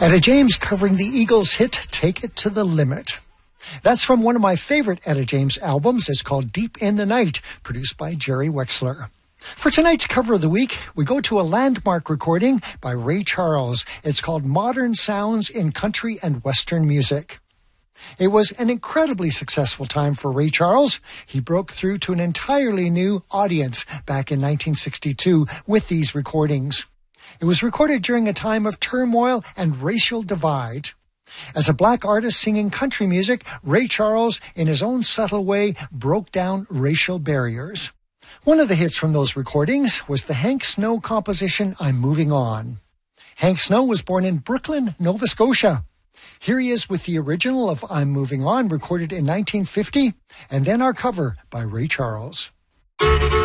Etta James covering the Eagles' hit, Take It to the Limit. That's from one of my favorite Etta James albums. It's called Deep in the Night, produced by Jerry Wexler. For tonight's cover of the week, we go to a landmark recording by Ray Charles. It's called Modern Sounds in Country and Western Music. It was an incredibly successful time for Ray Charles. He broke through to an entirely new audience back in 1962 with these recordings. It was recorded during a time of turmoil and racial divide. As a black artist singing country music, Ray Charles, in his own subtle way, broke down racial barriers. One of the hits from those recordings was the Hank Snow composition, I'm Moving On. Hank Snow was born in Brooklyn, Nova Scotia. Here he is with the original of I'm Moving On, recorded in 1950, and then our cover by Ray Charles.